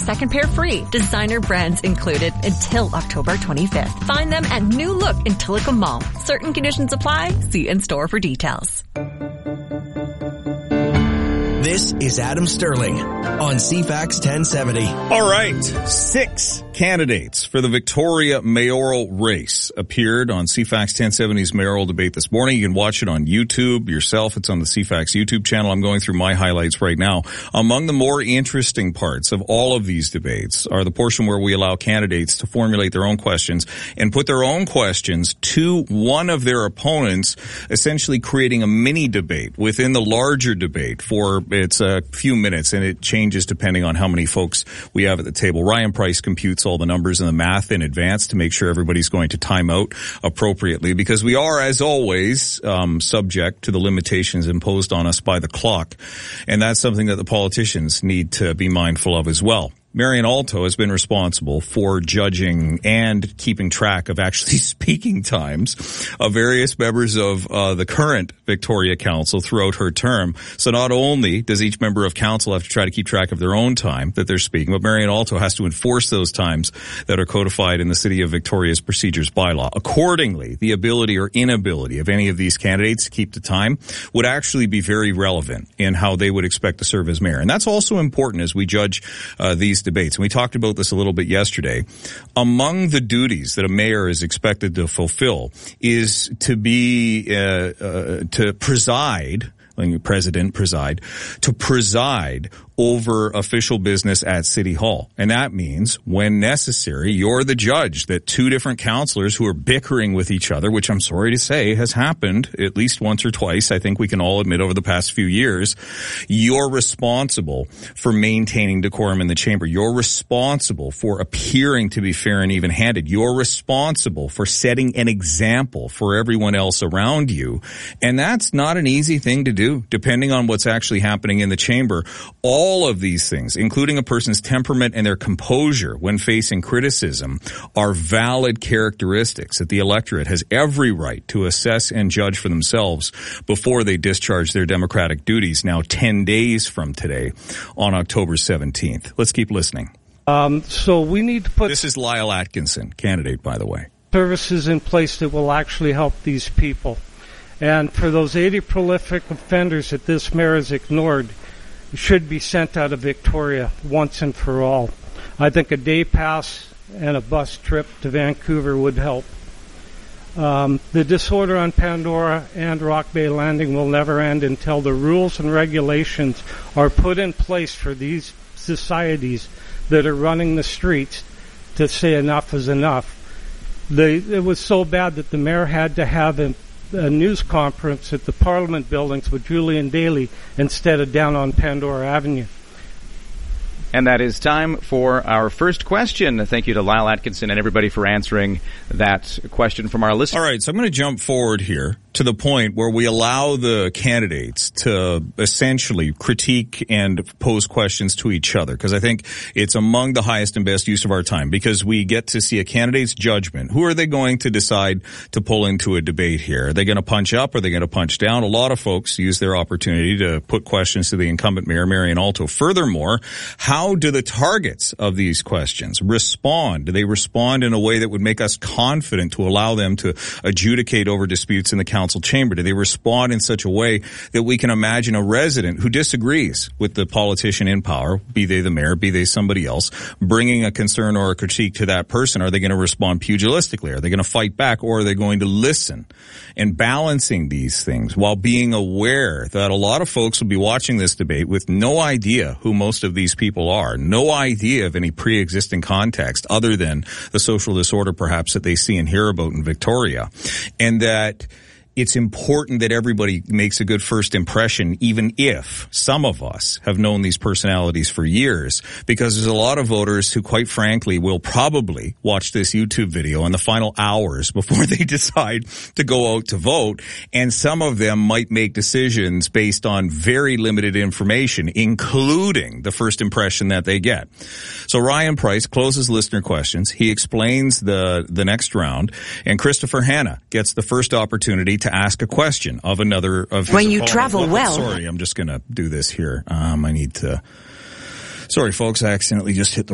second pair free. Designer brands included until October 25th. Find them at New Look in Tillicum Mall. Certain conditions apply. See in-store for details. This is Adam Sterling on CFAX 1070. All right. 6 candidates for the Victoria mayoral race appeared on CFAX 1070's mayoral debate this morning. You can watch it on YouTube yourself. It's on the CFAX YouTube channel. I'm going through my highlights right now. Among the more interesting parts of all of these debates are the portion where we allow candidates to formulate their own questions and put their own questions to one of their opponents, essentially creating a mini debate within the larger debate for it's a few minutes, and it changes depending on how many folks we have at the table. Ryan Price computes all the numbers and the math in advance to make sure everybody's going to time out appropriately, because we are, as always, subject to the limitations imposed on us by the clock. And that's something that the politicians need to be mindful of as well. Marion Alto has been responsible for judging and keeping track of actually speaking times of various members of the current Victoria Council throughout her term. So not only does each member of council have to try to keep track of their own time that they're speaking, but Marion Alto has to enforce those times that are codified in the City of Victoria's procedures bylaw. Accordingly, the ability or inability of any of these candidates to keep the time would actually be very relevant in how they would expect to serve as mayor. And that's also important as we judge these debates. And we talked about this a little bit yesterday. Among the duties that a mayor is expected to fulfill is to be to preside, to preside over official business at City Hall. And that means, when necessary, you're the judge that 2 different councillors who are bickering with each other, which I'm sorry to say has happened at least once or twice, I think we can all admit, over the past few years, you're responsible for maintaining decorum in the chamber. You're responsible for appearing to be fair and even-handed. You're responsible for setting an example for everyone else around you. And that's not an easy thing to do, depending on what's actually happening in the chamber. All of these things, including a person's temperament and their composure when facing criticism, are valid characteristics that the electorate has every right to assess and judge for themselves before they discharge their democratic duties now 10 days from today on October 17th. Let's keep listening. So we need to put... This is Lyle Atkinson, candidate, by the way. ...services in place that will actually help these people. And for those 80 prolific offenders that this mayor has ignored, should be sent out of Victoria once and for all. I think a day pass and a bus trip to Vancouver would help. The disorder on Pandora and Rock Bay Landing will never end until the rules and regulations are put in place for these societies that are running the streets to say enough is enough. It was so bad that the mayor had to have a news conference at the Parliament buildings with Julian Daly instead of down on Pandora Avenue. And that is time for our first question. Thank you to Lyle Atkinson and everybody for answering that question from our listeners. All right, so I'm going to jump forward here to the point where we allow the candidates to essentially critique and pose questions to each other, because I think it's among the highest and best use of our time, because we get to see a candidate's judgment. Who are they going to decide to pull into a debate here? Are they going to punch up? Are they going to punch down? A lot of folks use their opportunity to put questions to the incumbent mayor, Marion Alto. Furthermore, how do the targets of these questions respond? Do they respond in a way that would make us confident to allow them to adjudicate over disputes in the council chamber? Do they respond in such a way that we can imagine a resident who disagrees with the politician in power, be they the mayor, be they somebody else, bringing a concern or a critique to that person? Are they going to respond pugilistically? Are they going to fight back, or are they going to listen? And balancing these things while being aware that a lot of folks will be watching this debate with no idea who most of these people are, no idea of any pre-existing context other than the social disorder perhaps that they see and hear about in Victoria, and that it's important that everybody makes a good first impression, even if some of us have known these personalities for years, because there's a lot of voters who, quite frankly, will probably watch this YouTube video in the final hours before they decide to go out to vote, and some of them might make decisions based on very limited information, including the first impression that they get. So Ryan Price closes listener questions. He explains the next round, and Christopher Hanna gets the first opportunity to ask a question of another of his when you travel well. Sorry, I'm just going to do this here. Sorry, folks, I accidentally just hit the